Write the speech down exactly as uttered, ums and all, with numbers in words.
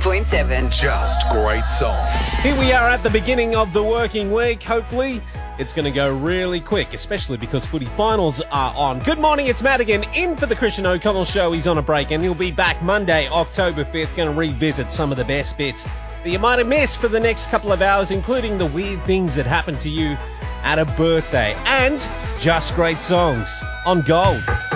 point seven. Just great songs. Here we are at the beginning of the working week. Hopefully, it's going to go really quick, especially because footy finals are on. Good morning, it's Madigan in for the Christian O'Connell Show. He's on a break and he'll be back Monday, October fifth, going to revisit some of the best bits that you might have missed for the next couple of hours, including the weird things that happened to you at a birthday and just great songs on Gold.